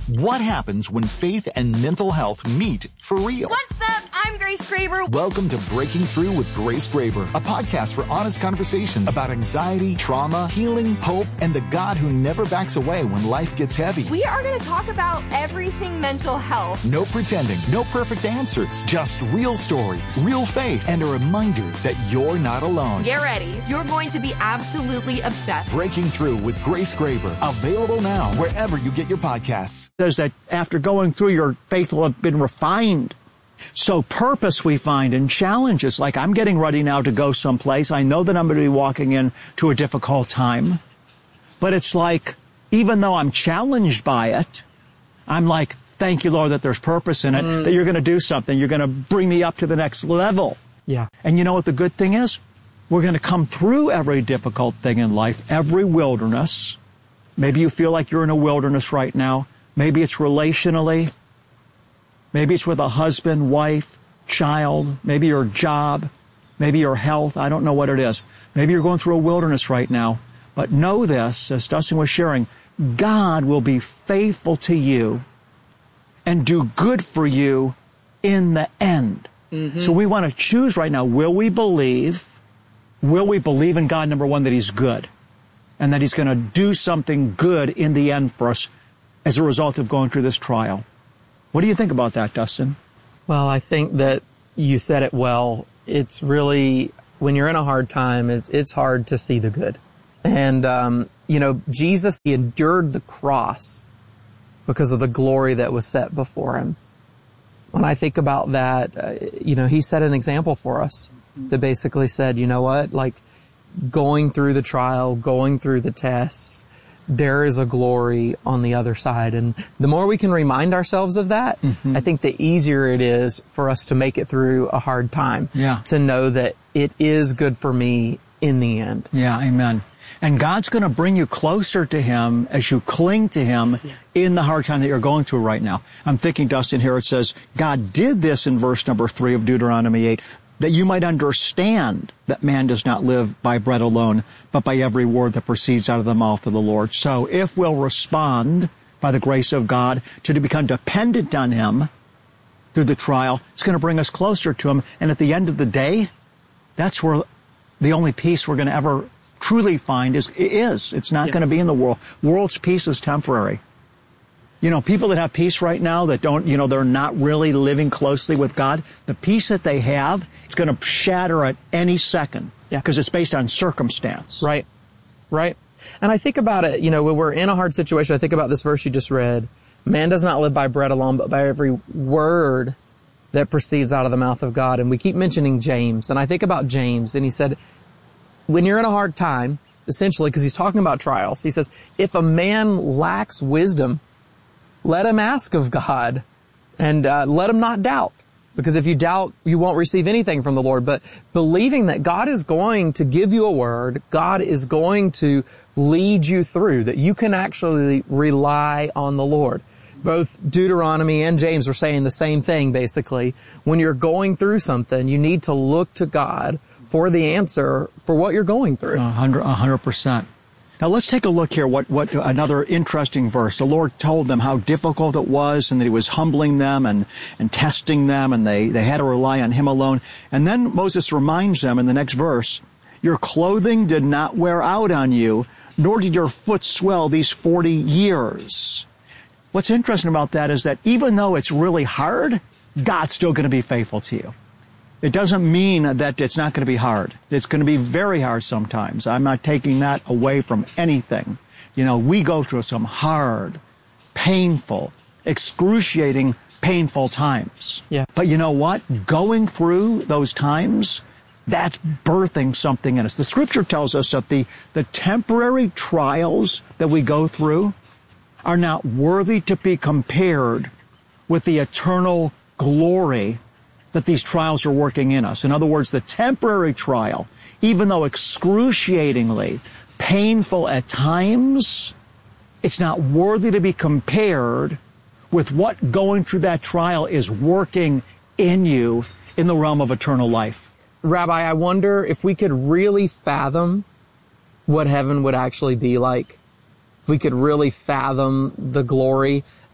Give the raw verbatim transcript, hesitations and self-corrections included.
What happens when faith and mental health meet for real? What's up? I'm Grace Graber. Welcome to Breaking Through with Grace Graber, a podcast for honest conversations about anxiety, trauma, healing, hope, and the God who never backs away when life gets heavy. We are going to talk about everything mental health. No pretending, no perfect answers, just real stories, real faith, and a reminder that you're not alone. Get ready. You're going to be absolutely obsessed. Breaking Through with Grace Graber, available now wherever you get your podcasts. Says that after going through, your faith will have been refined. So purpose we find in challenges, like I'm getting ready now to go someplace. I know that I'm going to be walking into a difficult time. But it's like, even though I'm challenged by it, I'm like, thank you, Lord, that there's purpose in it, mm. that you're going to do something. You're going to bring me up to the next level. Yeah. And you know what the good thing is? We're going to come through every difficult thing in life, every wilderness. Maybe you feel like you're in a wilderness right now. Maybe it's relationally. Maybe it's with a husband, wife, child. Maybe your job. Maybe your health. I don't know what it is. Maybe you're going through a wilderness right now. But know this, as Dustin was sharing, God will be faithful to you and do good for you in the end. Mm-hmm. So we want to choose right now, will we believe, will we believe in God, number one, that He's good and that He's going to do something good in the end for us as a result of going through this trial? What do you think about that, Dustin? Well, I think that you said it well. It's really, when you're in a hard time, it's, it's hard to see the good. And, um, you know, Jesus, He endured the cross because of the glory that was set before Him. When I think about that, uh, you know, He set an example for us that basically said, you know what, like going through the trial, going through the tests, there is a glory on the other side. And the more we can remind ourselves of that, mm-hmm. I think the easier it is for us to make it through a hard time. Yeah. To know that it is good for me in the end. Yeah, amen. And God's going to bring you closer to Him as you cling to Him yeah. in the hard time that you're going through right now. I'm thinking, Dustin, here it says, God did this in verse number three of Deuteronomy eight, that you might understand that man does not live by bread alone, but by every word that proceeds out of the mouth of the Lord. So if we'll respond by the grace of God to become dependent on Him through the trial, it's going to bring us closer to Him. And at the end of the day, that's where the only peace we're going to ever truly find is, is. It's not yeah. going to be in the world. World's peace is temporary. You know, people that have peace right now that don't, you know, they're not really living closely with God, the peace that they have, it's going to shatter at any second. Yeah. Because it's based on circumstance. Right. Right. And I think about it, you know, when we're in a hard situation, I think about this verse you just read. Man does not live by bread alone, but by every word that proceeds out of the mouth of God. And we keep mentioning James. And I think about James, and he said, when you're in a hard time, essentially, because he's talking about trials, he says, if a man lacks wisdom, let him ask of God, and uh, let him not doubt. Because if you doubt, you won't receive anything from the Lord. But believing that God is going to give you a word, God is going to lead you through, that you can actually rely on the Lord. Both Deuteronomy and James are saying the same thing, basically. When you're going through something, you need to look to God for the answer for what you're going through. A hundred, a hundred percent. Now let's take a look here. What, what, another interesting verse. The Lord told them how difficult it was and that He was humbling them and, and testing them, and they, they had to rely on Him alone. And then Moses reminds them in the next verse, your clothing did not wear out on you, nor did your foot swell these forty years. What's interesting about that is that even though it's really hard, God's still going to be faithful to you. It doesn't mean that it's not going to be hard. It's going to be very hard sometimes. I'm not taking that away from anything. You know, we go through some hard, painful, excruciating, painful times. Yeah. But you know what? Going through those times, that's birthing something in us. The Scripture tells us that the, the temporary trials that we go through are not worthy to be compared with the eternal glory that these trials are working in us. In other words, the temporary trial, even though excruciatingly painful at times, it's not worthy to be compared with what going through that trial is working in you in the realm of eternal life. Rabbi, I wonder if we could really fathom what heaven would actually be like. If we could really fathom the glory.